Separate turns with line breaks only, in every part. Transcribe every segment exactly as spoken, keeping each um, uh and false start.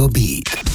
Rádio Beat.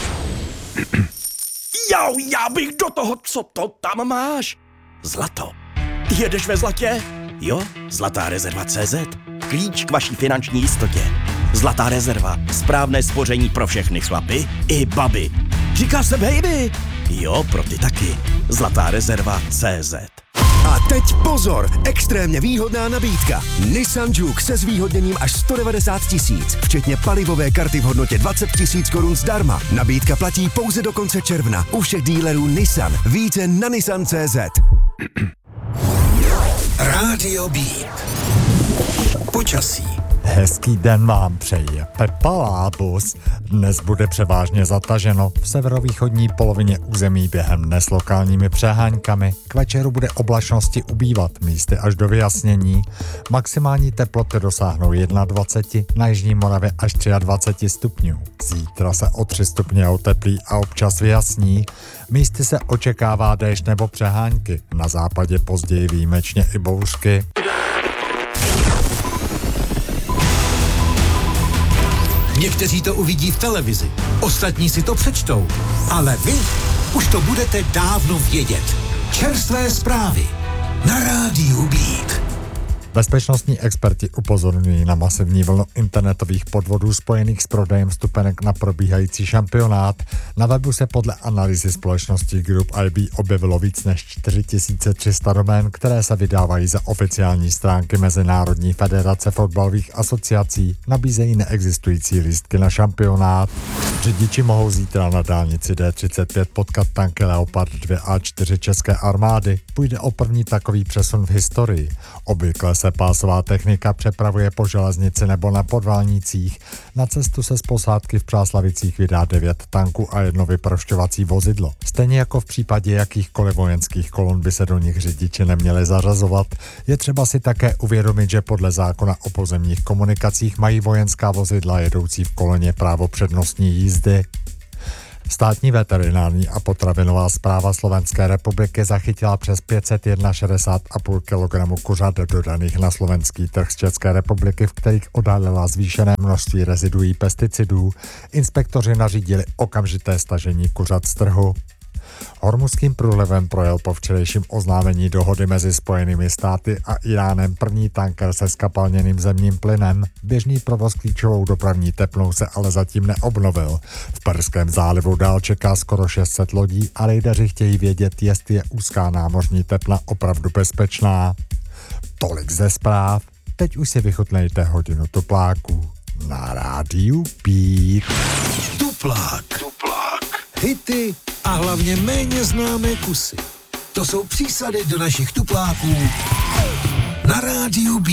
Jau, já bych do toho, co to tam máš? Zlato. Jedeš ve zlatě? Jo, Zlatá rezerva tečka cé zet. Klíč k vaší finanční jistotě. Zlatá rezerva. Správné spoření pro všechny chlapy i baby. Říká se baby? Jo, pro ty taky. Zlatá rezerva tečka cé zet.
A teď pozor, extrémně výhodná nabídka. Nissan Juke se zvýhodněním až sto devadesát tisíc, včetně palivové karty v hodnotě dvacet tisíc korun zdarma. Nabídka platí pouze do konce června u všech dílerů Nissan. Více na nissan tečka cé zet. Rádio Beat. Počasí.
Hezký den vám přeje Pepa Lábus. Dnes bude převážně zataženo, v severovýchodní polovině území během dne s lokálními přeháňkami. K večeru bude oblačnosti ubývat, místy až do vyjasnění. Maximální teploty dosáhnou dvacet jedna, na jižní Moravě až dvacet tři stupňů. Zítra se o tři stupně oteplí a občas vyjasní. Místy se očekává déšť nebo přehánky, na západě později výjimečně i bouřky.
Někteří to uvidí v televizi, ostatní si to přečtou, ale vy už to budete dávno vědět. Čerstvé zprávy na Rádiu Beat.
Bezpečnostní experti upozorňují na masivní vlnu internetových podvodů spojených s prodejem vstupenek na probíhající šampionát. Na webu se podle analýzy společnosti Group I B objevilo víc než čtyři tisíce tři sta domén, které se vydávají za oficiální stránky Mezinárodní federace fotbalových asociací, nabízejí neexistující lístky na šampionát. Řidiči mohou zítra na dálnici D třicet pět potkat tanky Leopard dva A čtyři české armády. Půjde o první takový přesun v historii. Obvykle se pásová technika přepravuje po železnici nebo na podválnicích. Na cestu se z posádky v Přáslavicích vydá devět tanků a jedno vyprošťovací vozidlo. Stejně jako v případě jakýchkoliv vojenských kolon by se do nich řidiči neměli zařazovat. Je třeba si také uvědomit, že podle zákona o pozemních komunikacích mají vojenská vozidla jedoucí v koloně právo přednostní jízdy. Státní veterinární a potravinová správa Slovenské republiky zachytila přes pět set šedesát jedna celá pět kilogramu kuřat dodaných na slovenský trh z České republiky, v kterých odhalila zvýšené množství reziduí pesticidů. Inspektoři nařídili okamžité stažení kuřat z trhu. Hormuzským průlivem projel po včerejším oznámení dohody mezi Spojenými státy a Iránem první tanker se skapalněným zemním plynem. Běžný provoz klíčovou dopravní tepnou se ale zatím neobnovil. V Perském zálivu dál čeká skoro šest set lodí a rejdaři chtějí vědět, jestli je úzká námořní tepna opravdu bezpečná. Tolik ze zpráv. Teď už si vychutnejte hodinu tupláků na Rádiu Beat.
Tuplák. Tuplák. Hity a hlavně méně známé kusy. To jsou přísady do našich tupláků na Rádiu Beat.